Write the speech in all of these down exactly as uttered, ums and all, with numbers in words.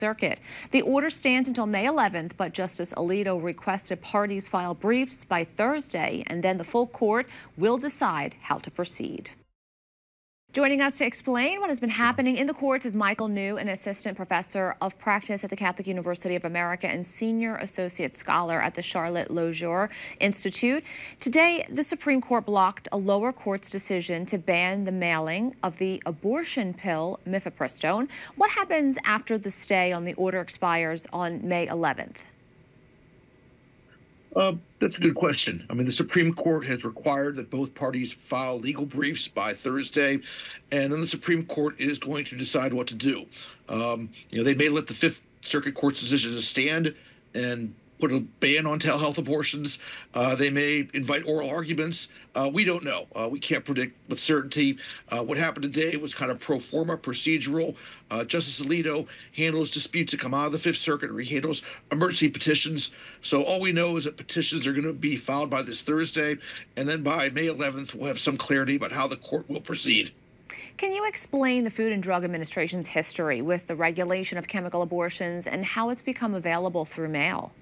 Circuit. The order stands until May eleventh, but Justice Alito requested parties file briefs by Thursday, and then the full court will decide how to proceed. Joining us to explain what has been happening in the courts is Michael New, an assistant professor of practice at the Catholic University of America and senior associate scholar at the Charlotte Lozier Institute. Today, the Supreme Court blocked a lower court's decision to ban the mailing of the abortion pill mifepristone. What happens after the stay on the order expires on May eleventh? Uh, that's a good question. I mean, the Supreme Court has required that both parties file legal briefs by Thursday, and then the Supreme Court is going to decide what to do. Um, you know, they may let the Fifth Circuit Court's decisions stand and put a ban on telehealth abortions. Uh, they may invite oral arguments. Uh, we don't know. Uh, we can't predict with certainty. Uh, what happened today was kind of pro forma, procedural. Uh, Justice Alito handles disputes that come out of the Fifth Circuit, or he handles emergency petitions. So all we know is that petitions are going to be filed by this Thursday, and then by May eleventh, we'll have some clarity about how the court will proceed. Can you explain the Food and Drug Administration's history with the regulation of chemical abortions and how it's become available through mail?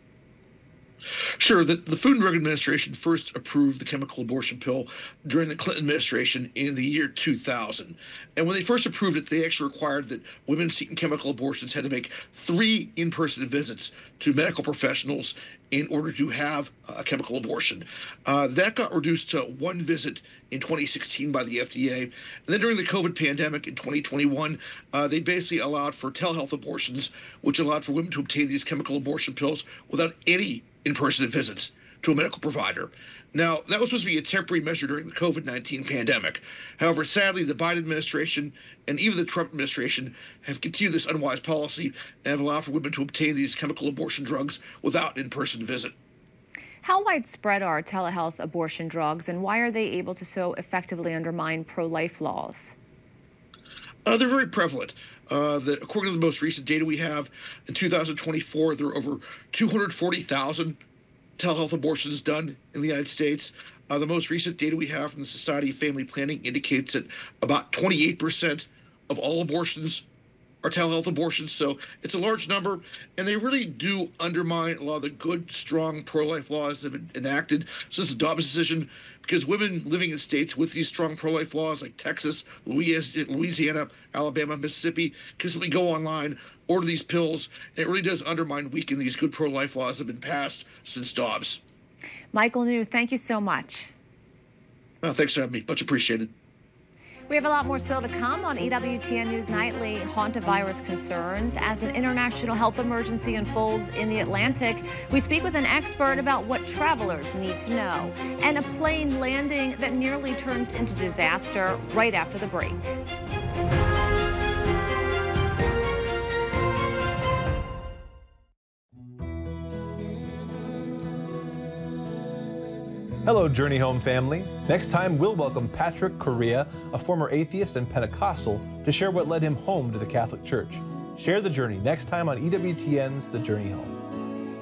Sure. The, the Food and Drug Administration first approved the chemical abortion pill during the Clinton administration in the year two thousand. And when they first approved it, they actually required that women seeking chemical abortions had to make three in-person visits to medical professionals in order to have a chemical abortion. Uh, that got reduced to one visit in twenty sixteen by the F D A. And then during the COVID pandemic in twenty twenty-one, uh, they basically allowed for telehealth abortions, which allowed for women to obtain these chemical abortion pills without any in-person visits to a medical provider. Now, that was supposed to be a temporary measure during the COVID nineteen pandemic. However, sadly, the Biden administration and even the Trump administration have continued this unwise policy and have allowed for women to obtain these chemical abortion drugs without an in-person visit. How widespread are telehealth abortion drugs, and why are they able to so effectively undermine pro-life laws? Uh, they're very prevalent. Uh, the, according to the most recent data we have, in two thousand twenty-four, there were over two hundred forty thousand telehealth abortions done in the United States. Uh, the most recent data we have from the Society of Family Planning indicates that about twenty-eight percent of all abortions are telehealth abortions. So it's a large number, and they really do undermine a lot of the good, strong pro-life laws that have been enacted since the Dobbs decision, because women living in states with these strong pro-life laws like Texas, Louisiana, Alabama, Mississippi can simply go online, order these pills, and it really does undermine, weaken these good pro-life laws that have been passed since Dobbs. Michael New, thank you so much. Well, thanks for having me. Much appreciated. We have a lot more still to come on E W T N News Nightly. Hantavirus concerns as an international health emergency unfolds in the Atlantic. We speak with an expert about what travelers need to know, and a plane landing that nearly turns into disaster right after the break. Hello, Journey Home family. Next time, we'll welcome Patrick Correa, a former atheist and Pentecostal, to share what led him home to the Catholic Church. Share the journey next time on E W T N's The Journey Home.